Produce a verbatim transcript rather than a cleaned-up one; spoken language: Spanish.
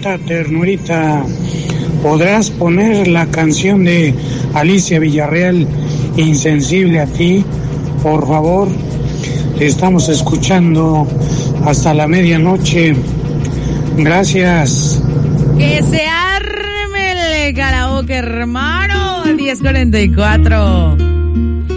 ternurita, ternurita. ¿Podrás poner la canción de Alicia Villarreal, Insensible a ti? Por favor, te estamos escuchando hasta la medianoche. Gracias. Que se arme el karaoke, hermano. diez cuarenta y cuatro.